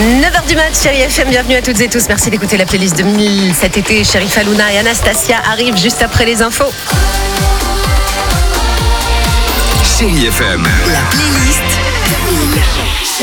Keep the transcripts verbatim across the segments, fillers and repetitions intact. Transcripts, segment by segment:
neuf heures du mat, Chérie F M, bienvenue à toutes et tous. Merci d'écouter la playlist deux mille cet été. Sheriff Aluna et Anastasia arrivent juste après les infos. Chérie F M. La playlist deux mille.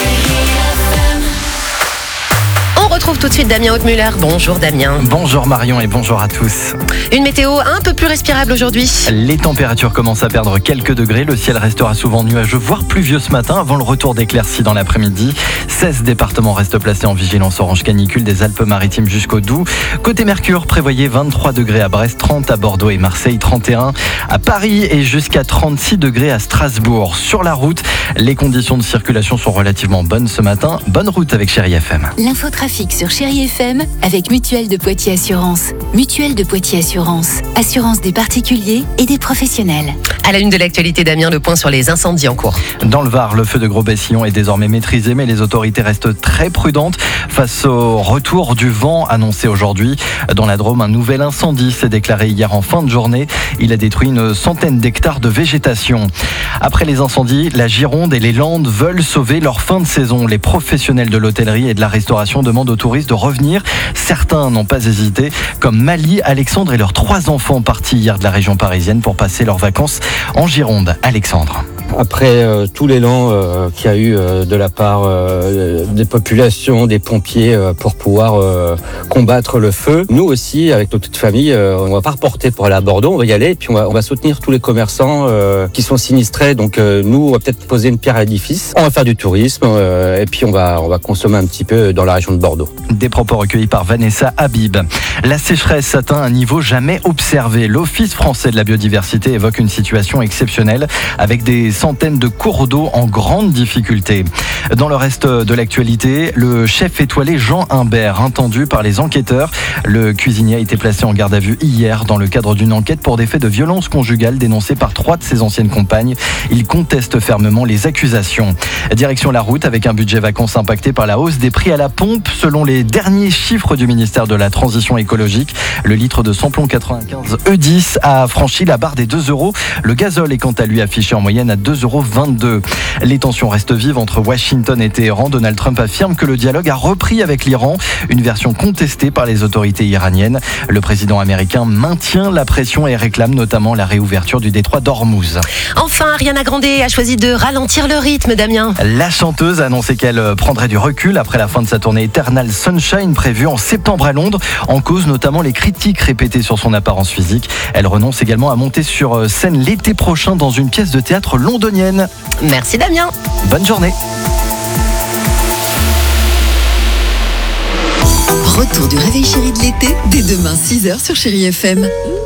On retrouve tout de suite Damien Hautmuller. Bonjour Damien. Bonjour Marion et bonjour à tous. Une météo un peu plus respirable aujourd'hui. Les températures commencent à perdre quelques degrés. Le ciel restera souvent nuageux, voire pluvieux ce matin, avant le retour d'éclaircies dans l'après-midi. seize départements restent placés en vigilance orange canicule, des Alpes-Maritimes jusqu'au Doubs. Côté Mercure, prévoyez vingt-trois degrés à Brest, trente à Bordeaux et Marseille, trente et un à Paris et jusqu'à trente-six degrés à Strasbourg. Sur la route, les conditions de circulation sont relativement bonnes ce matin. Bonne route avec Chérie F M. L'infotrafic sur Chérie F M avec Mutuelle de Poitiers Assurance. Mutuelle de Poitiers Assurance. Assurance des particuliers et des professionnels. À la une de l'actualité, Damien, le point sur les incendies en cours. Dans le Var, le feu de Gros-Bessillon est désormais maîtrisé, mais les autorités restent très prudentes face au retour du vent annoncé aujourd'hui. Dans la Drôme, un nouvel incendie s'est déclaré hier en fin de journée. Il a détruit une centaine d'hectares de végétation. Après les incendies, la Gironde et les Landes veulent sauver leur fin de saison. Les professionnels de l'hôtellerie et de la restauration demandent aux touristes de revenir. Certains n'ont pas hésité, comme Mali, Alexandre et leurs trois enfants partis hier de la région parisienne pour passer leurs vacances en Gironde. Alexandre. Après euh, tout l'élan euh, qu'il y a eu euh, de la part euh, des populations, des pompiers euh, pour pouvoir euh, combattre le feu, nous aussi, avec notre petite famille, euh, on va pas reporter pour aller à Bordeaux, on va y aller et puis on va, on va soutenir tous les commerçants euh, qui sont sinistrés. Donc euh, nous, on va peut-être poser une pierre à l'édifice, on va faire du tourisme euh, et puis on va, on va consommer un petit peu dans la région de Bordeaux. Des propos recueillis par Vanessa Habib. La sécheresse atteint un niveau jamais observé. L'Office français de la biodiversité évoque une situation exceptionnelle avec des centaines de cours d'eau en grande difficulté. Dans le reste de l'actualité, le chef étoilé Jean Humbert, entendu par les enquêteurs. Le cuisinier a été placé en garde à vue hier dans le cadre d'une enquête pour des faits de violence conjugale dénoncés par trois de ses anciennes compagnes. Il conteste fermement les accusations. Direction la route avec un budget vacances impacté par la hausse des prix à la pompe. Selon les derniers chiffres du ministère de la Transition écologique, le litre de samplon quatre-vingt-quinze E dix a franchi la barre des deux euros. Le gazole est quant à lui affiché en moyenne à deux euros vingt-deux. Les tensions restent vives entre Washington et Téhéran. Donald Trump affirme que le dialogue a repris avec l'Iran, une version contestée par les autorités iraniennes. Le président américain maintient la pression et réclame notamment la réouverture du détroit d'Ormuz. Enfin, Ariana Grande a choisi de ralentir le rythme, Damien. La chanteuse a annoncé qu'elle prendrait du recul après la fin de sa tournée Eternal Sunshine prévue en septembre à Londres. En cause notamment les critiques répétées sur son apparence physique. Elle renonce également à monter sur scène l'été prochain dans une pièce de théâtre londonienne. Merci Damien. Bonne journée. Retour du réveil chéri de l'été dès demain six heures sur Chérie F M.